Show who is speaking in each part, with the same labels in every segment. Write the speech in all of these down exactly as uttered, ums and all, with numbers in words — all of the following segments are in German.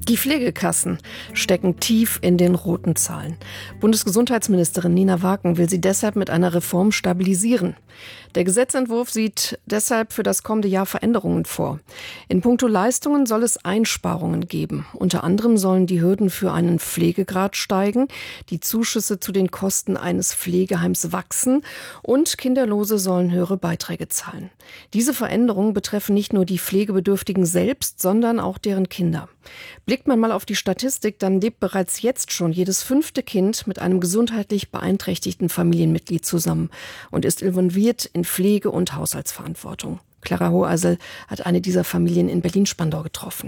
Speaker 1: Die Pflegekassen stecken tief in den roten Zahlen. Bundesgesundheitsministerin Nina Waken will sie deshalb mit einer Reform stabilisieren. Der Gesetzentwurf sieht deshalb für das kommende Jahr Veränderungen vor. In puncto Leistungen soll es Einsparungen geben. Unter anderem sollen die Hürden für einen Pflegegrad steigen, die Zuschüsse zu den Kosten eines Pflegeheims wachsen und Kinderlose sollen höhere Beiträge zahlen. Diese Veränderungen betreffen nicht nur die Pflegebedürftigen selbst, sondern auch deren Kinder. Blickt man mal auf die Statistik, dann lebt bereits jetzt schon jedes fünfte Kind mit einem gesundheitlich beeinträchtigten Familienmitglied zusammen und ist involviert in Pflege- und Haushaltsverantwortung. Clara Hoheisel hat eine dieser Familien in Berlin-Spandau getroffen.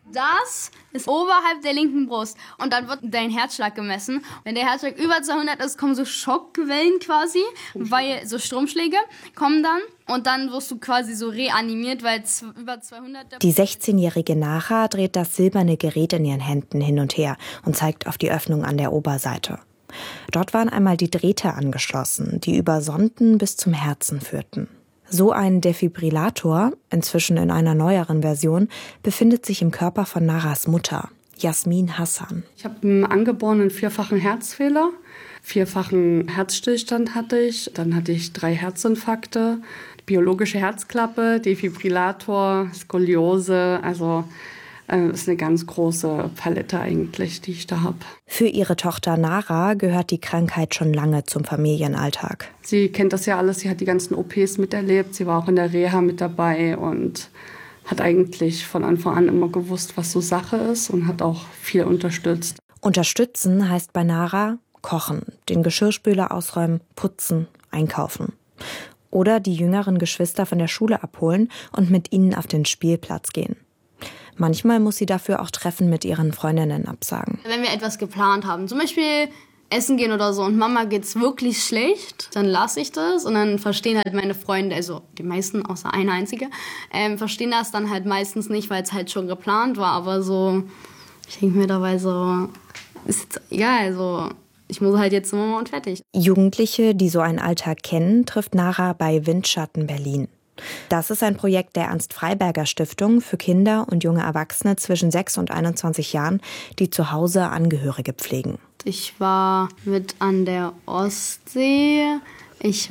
Speaker 2: Das ist oberhalb der linken Brust und dann wird dein Herzschlag gemessen. Wenn der Herzschlag über zweihundert ist, kommen so Schockwellen quasi, weil so Stromschläge kommen dann und dann wirst du quasi so reanimiert, weil es über zweihundert...
Speaker 3: Die sechzehnjährige Nara dreht das silberne Gerät in ihren Händen hin und her und zeigt auf die Öffnung an der Oberseite. Dort waren einmal die Drähte angeschlossen, die über Sonden bis zum Herzen führten. So ein Defibrillator, inzwischen in einer neueren Version, befindet sich im Körper von Naras Mutter, Jasmin Hassan.
Speaker 4: Ich habe einen angeborenen vierfachen Herzfehler, vierfachen Herzstillstand hatte ich, dann hatte ich drei Herzinfarkte, biologische Herzklappe, Defibrillator, Skoliose, also das ist eine ganz große Palette eigentlich, die ich da habe.
Speaker 3: Für ihre Tochter Nara gehört die Krankheit schon lange zum Familienalltag.
Speaker 4: Sie kennt das ja alles, sie hat die ganzen O Ps miterlebt, sie war auch in der Reha mit dabei und hat eigentlich von Anfang an immer gewusst, was so Sache ist und hat auch viel unterstützt.
Speaker 3: Unterstützen heißt bei Nara kochen, den Geschirrspüler ausräumen, putzen, einkaufen. Oder die jüngeren Geschwister von der Schule abholen und mit ihnen auf den Spielplatz gehen. Manchmal muss sie dafür auch Treffen mit ihren Freundinnen absagen.
Speaker 2: Wenn wir etwas geplant haben, zum Beispiel essen gehen oder so und Mama geht's wirklich schlecht, dann lasse ich das und dann verstehen halt meine Freunde, also die meisten außer eine einzige, ähm, verstehen das dann halt meistens nicht, weil es halt schon geplant war. Aber so, ich denke mir dabei so, ist jetzt egal, also ich muss halt jetzt Mama und fertig.
Speaker 3: Jugendliche, die so einen Alltag kennen, trifft Nara bei Windschatten Berlin. Das ist ein Projekt der Ernst-Freiberger-Stiftung für Kinder und junge Erwachsene zwischen sechs und einundzwanzig Jahren, die zu Hause Angehörige pflegen.
Speaker 2: Ich war mit an der Ostsee, ich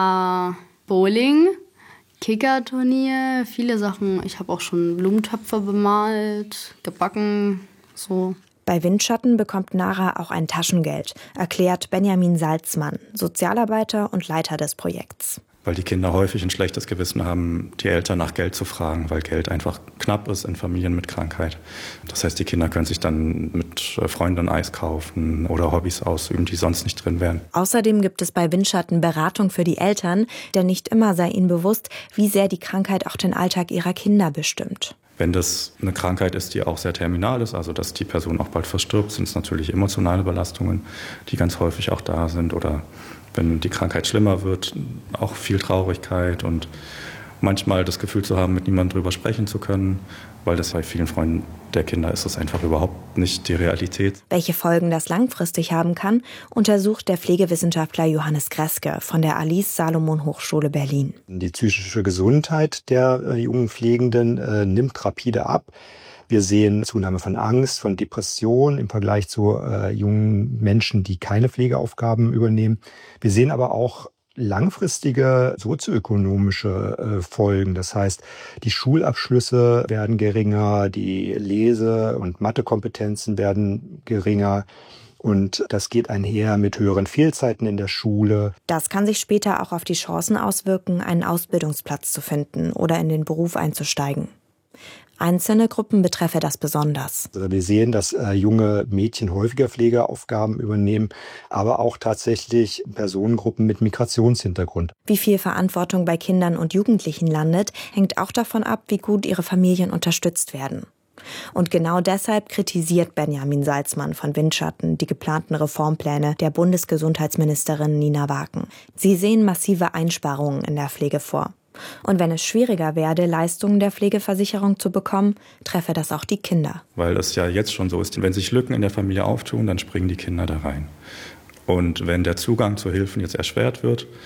Speaker 2: war Bowling, Kickerturnier, viele Sachen. Ich habe auch schon Blumentöpfe bemalt, gebacken, so.
Speaker 3: Bei Windschatten bekommt Nara auch ein Taschengeld, erklärt Benjamin Salzmann, Sozialarbeiter und Leiter des Projekts.
Speaker 5: Weil die Kinder häufig ein schlechtes Gewissen haben, die Eltern nach Geld zu fragen, weil Geld einfach knapp ist in Familien mit Krankheit. Das heißt, die Kinder können sich dann mit Freunden Eis kaufen oder Hobbys ausüben, die sonst nicht drin wären.
Speaker 3: Außerdem gibt es bei Windschatten Beratung für die Eltern, denn nicht immer sei ihnen bewusst, wie sehr die Krankheit auch den Alltag ihrer Kinder bestimmt.
Speaker 5: Wenn das eine Krankheit ist, die auch sehr terminal ist, also dass die Person auch bald verstirbt, sind es natürlich emotionale Belastungen, die ganz häufig auch da sind. Oder wenn die Krankheit schlimmer wird, auch viel Traurigkeit und manchmal das Gefühl zu haben, mit niemandem drüber sprechen zu können, weil das bei vielen Freunden der Kinder ist das einfach überhaupt nicht die Realität.
Speaker 3: Welche Folgen das langfristig haben kann, untersucht der Pflegewissenschaftler Johannes Greske von der Alice Salomon Hochschule Berlin.
Speaker 6: Die psychische Gesundheit der äh, jungen Pflegenden äh, nimmt rapide ab. Wir sehen Zunahme von Angst, von Depression im Vergleich zu äh, jungen Menschen, die keine Pflegeaufgaben übernehmen. Wir sehen aber auch langfristige sozioökonomische äh, Folgen. Das heißt, die Schulabschlüsse werden geringer, die Lese- und Mathekompetenzen werden geringer. Und das geht einher mit höheren Fehlzeiten in der Schule.
Speaker 3: Das kann sich später auch auf die Chancen auswirken, einen Ausbildungsplatz zu finden oder in den Beruf einzusteigen. Einzelne Gruppen betreffe das besonders.
Speaker 6: Also wir sehen, dass äh, junge Mädchen häufiger Pflegeaufgaben übernehmen, aber auch tatsächlich Personengruppen mit Migrationshintergrund.
Speaker 3: Wie viel Verantwortung bei Kindern und Jugendlichen landet, hängt auch davon ab, wie gut ihre Familien unterstützt werden. Und genau deshalb kritisiert Benjamin Salzmann von Windschatten die geplanten Reformpläne der Bundesgesundheitsministerin Nina Waken. Sie sehen massive Einsparungen in der Pflege vor. Und wenn es schwieriger werde, Leistungen der Pflegeversicherung zu bekommen, treffe das auch die Kinder.
Speaker 5: Weil es ja jetzt schon so ist, wenn sich Lücken in der Familie auftun, dann springen die Kinder da rein. Und wenn der Zugang zu Hilfen jetzt erschwert wird,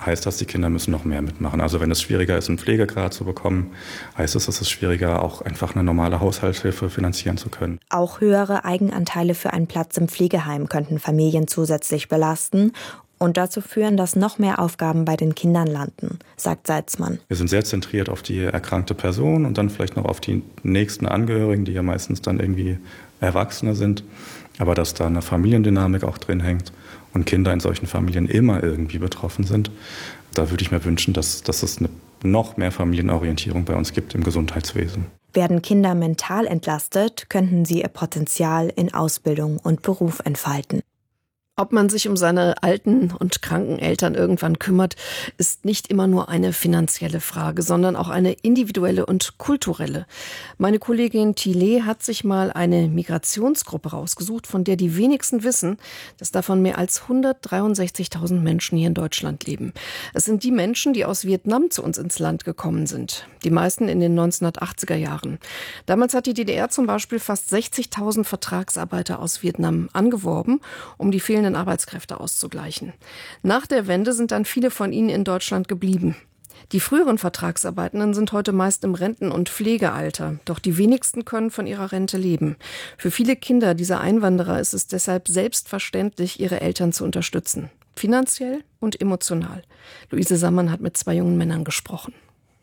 Speaker 5: heißt das, die Kinder müssen noch mehr mitmachen. Also wenn es schwieriger ist, einen Pflegegrad zu bekommen, heißt es, es ist schwieriger, auch einfach eine normale Haushaltshilfe finanzieren zu können.
Speaker 3: Auch höhere Eigenanteile für einen Platz im Pflegeheim könnten Familien zusätzlich belasten und dazu führen, dass noch mehr Aufgaben bei den Kindern landen, sagt Salzmann.
Speaker 5: Wir sind sehr zentriert auf die erkrankte Person und dann vielleicht noch auf die nächsten Angehörigen, die ja meistens dann irgendwie Erwachsene sind. Aber dass da eine Familiendynamik auch drin hängt und Kinder in solchen Familien immer irgendwie betroffen sind, da würde ich mir wünschen, dass, dass es eine noch mehr Familienorientierung bei uns gibt im Gesundheitswesen.
Speaker 3: Werden Kinder mental entlastet, könnten sie ihr Potenzial in Ausbildung und Beruf entfalten.
Speaker 1: Ob man sich um seine alten und kranken Eltern irgendwann kümmert, ist nicht immer nur eine finanzielle Frage, sondern auch eine individuelle und kulturelle. Meine Kollegin Thilé hat sich mal eine Migrationsgruppe rausgesucht, von der die wenigsten wissen, dass davon mehr als hundertdreiundsechzigtausend Menschen hier in Deutschland leben. Es sind die Menschen, die aus Vietnam zu uns ins Land gekommen sind. Die meisten in den neunzehnhundertachtziger Jahren. Damals hat die D D R zum Beispiel fast sechzigtausend Vertragsarbeiter aus Vietnam angeworben, um die fehlenden Arbeitskräfte auszugleichen. Nach der Wende sind dann viele von ihnen in Deutschland geblieben. Die früheren Vertragsarbeitenden sind heute meist im Renten- und Pflegealter, doch die wenigsten können von ihrer Rente leben. Für viele Kinder dieser Einwanderer ist es deshalb selbstverständlich, ihre Eltern zu unterstützen. Finanziell und emotional. Luise Sammann hat mit zwei jungen Männern gesprochen.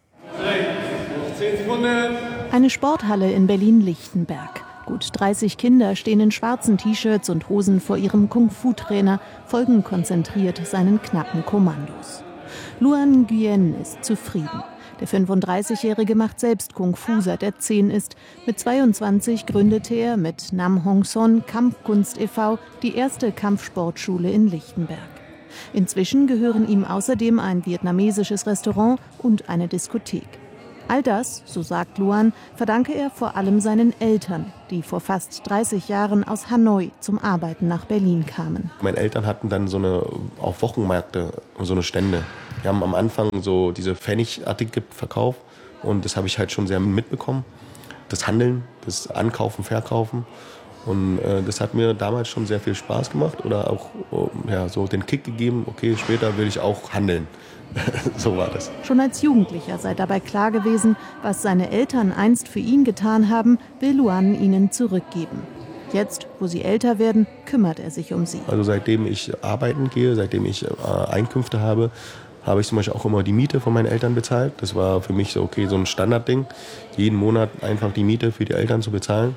Speaker 7: Eine Sporthalle in Berlin-Lichtenberg. Gut dreißig Kinder stehen in schwarzen T-Shirts und Hosen vor ihrem Kung-Fu-Trainer, folgen konzentriert seinen knappen Kommandos. Luan Nguyen ist zufrieden. Der fünfunddreißigjährige macht selbst Kung-Fu, seit er zehn ist. Mit zweiundzwanzig gründete er mit Nam Hong Son Kampfkunst e V die erste Kampfsportschule in Lichtenberg. Inzwischen gehören ihm außerdem ein vietnamesisches Restaurant und eine Diskothek. All das, so sagt Luan, verdanke er vor allem seinen Eltern, die vor fast dreißig Jahren aus Hanoi zum Arbeiten nach Berlin kamen.
Speaker 8: Meine Eltern hatten dann so eine, auf Wochenmärkte, so eine Stände. Wir haben am Anfang so diese Pfennigartikel verkauft und das habe ich halt schon sehr mitbekommen. Das Handeln, das Ankaufen, Verkaufen. Und äh, das hat mir damals schon sehr viel Spaß gemacht oder auch ja, so den Kick gegeben, okay, später will ich auch handeln. So war das.
Speaker 7: Schon als Jugendlicher sei dabei klar gewesen, was seine Eltern einst für ihn getan haben, will Luan ihnen zurückgeben. Jetzt, wo sie älter werden, kümmert er sich um sie.
Speaker 8: Also seitdem ich arbeiten gehe, seitdem ich äh, Einkünfte habe, habe ich zum Beispiel auch immer die Miete von meinen Eltern bezahlt. Das war für mich so, okay, so ein Standardding, jeden Monat einfach die Miete für die Eltern zu bezahlen.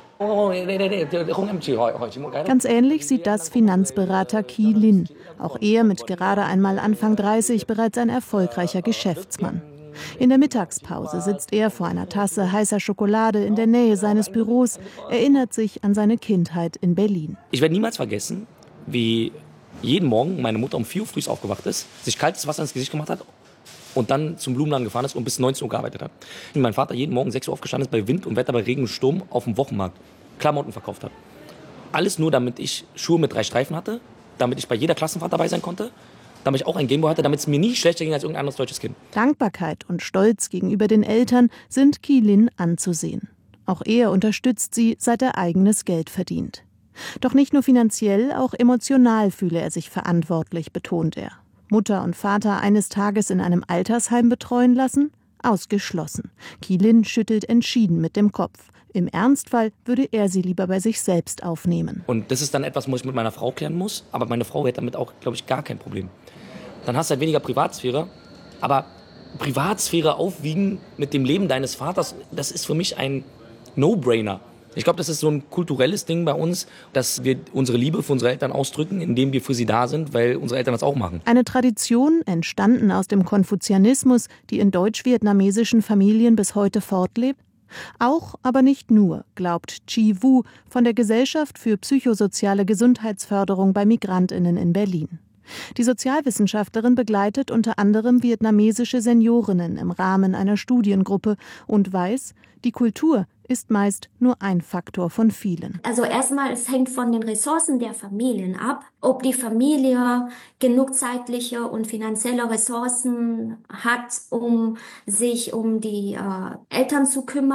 Speaker 7: Ganz ähnlich sieht das Finanzberater Ki Lin. Auch er mit gerade einmal Anfang dreißig bereits ein erfolgreicher Geschäftsmann. In der Mittagspause sitzt er vor einer Tasse heißer Schokolade in der Nähe seines Büros, erinnert sich an seine Kindheit in Berlin.
Speaker 9: Ich werde niemals vergessen, wie jeden Morgen meine Mutter um vier Uhr früh aufgewacht ist, sich kaltes Wasser ins Gesicht gemacht hat und dann zum Blumenladen gefahren ist und bis neunzehn Uhr gearbeitet hat. Und mein Vater jeden Morgen sechs Uhr aufgestanden ist, bei Wind und Wetter, bei Regen und Sturm auf dem Wochenmarkt Klamotten verkauft hat. Alles nur, damit ich Schuhe mit drei Streifen hatte, damit ich bei jeder Klassenfahrt dabei sein konnte, damit ich auch ein Gameboy hatte, damit es mir nie schlechter ging als irgendein anderes deutsches Kind.
Speaker 7: Dankbarkeit und Stolz gegenüber den Eltern sind Ki Lin anzusehen. Auch er unterstützt sie, seit er eigenes Geld verdient. Doch nicht nur finanziell, auch emotional fühle er sich verantwortlich, betont er. Mutter und Vater eines Tages in einem Altersheim betreuen lassen? Ausgeschlossen. Ki Lin schüttelt entschieden mit dem Kopf. Im Ernstfall würde er sie lieber bei sich selbst aufnehmen.
Speaker 9: Und das ist dann etwas, was ich mit meiner Frau klären muss. Aber meine Frau hätte damit auch, glaube ich, gar kein Problem. Dann hast du halt weniger Privatsphäre. Aber Privatsphäre aufwiegen mit dem Leben deines Vaters, das ist für mich ein No-Brainer. Ich glaube, das ist so ein kulturelles Ding bei uns, dass wir unsere Liebe für unsere Eltern ausdrücken, indem wir für sie da sind, weil unsere Eltern das auch machen.
Speaker 7: Eine Tradition, entstanden aus dem Konfuzianismus, die in deutsch-vietnamesischen Familien bis heute fortlebt? Auch, aber nicht nur, glaubt Chi Wu von der Gesellschaft für psychosoziale Gesundheitsförderung bei MigrantInnen in Berlin. Die Sozialwissenschaftlerin begleitet unter anderem vietnamesische Seniorinnen im Rahmen einer Studiengruppe und weiß, die Kultur ist meist nur ein Faktor von vielen.
Speaker 10: Also erstmal, es hängt von den Ressourcen der Familien ab, ob die Familie genug zeitliche und finanzielle Ressourcen hat, um sich um die äh, Eltern zu kümmern.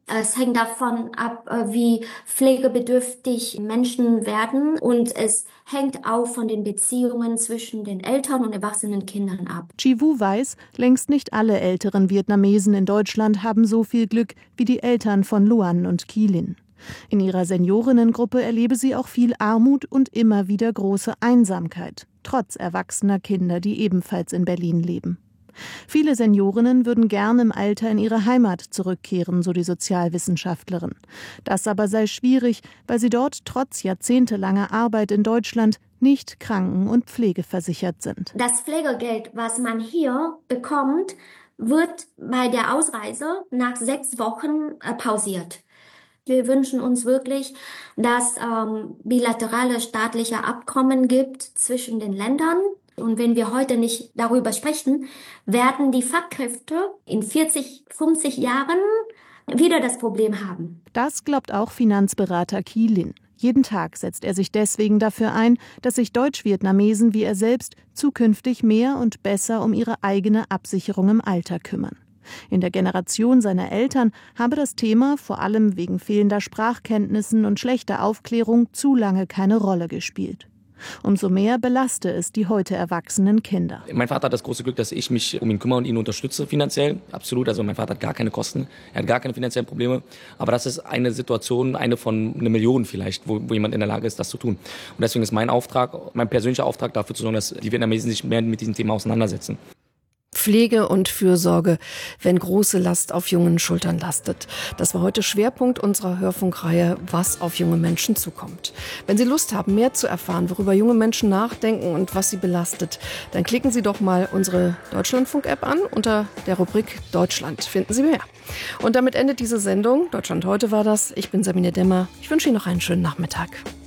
Speaker 10: Es hängt davon ab, wie pflegebedürftig Menschen werden und es hängt auch von den Beziehungen zwischen den Eltern und erwachsenen Kindern ab.
Speaker 7: Chi Vu weiß, längst nicht alle älteren Vietnamesen in Deutschland haben so viel Glück wie die Eltern von Luan und Ky Lin. In ihrer Seniorinnengruppe erlebe sie auch viel Armut und immer wieder große Einsamkeit, trotz erwachsener Kinder, die ebenfalls in Berlin leben. Viele Seniorinnen würden gern im Alter in ihre Heimat zurückkehren, so die Sozialwissenschaftlerin. Das aber sei schwierig, weil sie dort trotz jahrzehntelanger Arbeit in Deutschland nicht kranken- und pflegeversichert sind.
Speaker 10: Das Pflegegeld, was man hier bekommt, wird bei der Ausreise nach sechs Wochen äh, pausiert. Wir wünschen uns wirklich, dass ähm, bilaterale staatliche Abkommen gibt zwischen den Ländern. Und wenn wir heute nicht darüber sprechen, werden die Fachkräfte in vierzig, fünfzig Jahren wieder das Problem haben.
Speaker 7: Das glaubt auch Finanzberater Ky Lin. Jeden Tag setzt er sich deswegen dafür ein, dass sich Deutsch-Vietnamesen wie er selbst zukünftig mehr und besser um ihre eigene Absicherung im Alter kümmern. In der Generation seiner Eltern habe das Thema, vor allem wegen fehlender Sprachkenntnissen und schlechter Aufklärung, zu lange keine Rolle gespielt. Umso mehr belaste es die heute erwachsenen Kinder.
Speaker 9: Mein Vater hat das große Glück, dass ich mich um ihn kümmere und ihn unterstütze finanziell. Absolut. Also mein Vater hat gar keine Kosten, er hat gar keine finanziellen Probleme. Aber das ist eine Situation, eine von einer Million vielleicht, wo, wo jemand in der Lage ist, das zu tun. Und deswegen ist mein Auftrag, mein persönlicher Auftrag dafür zu sorgen, dass die Vietnamesen sich mehr mit diesem Thema auseinandersetzen.
Speaker 1: Pflege und Fürsorge, wenn große Last auf jungen Schultern lastet. Das war heute Schwerpunkt unserer Hörfunkreihe, was auf junge Menschen zukommt. Wenn Sie Lust haben, mehr zu erfahren, worüber junge Menschen nachdenken und was sie belastet, dann klicken Sie doch mal unsere Deutschlandfunk-App an. Unter der Rubrik Deutschland finden Sie mehr. Und damit endet diese Sendung. Deutschland heute war das. Ich bin Sabine Demmer. Ich wünsche Ihnen noch einen schönen Nachmittag.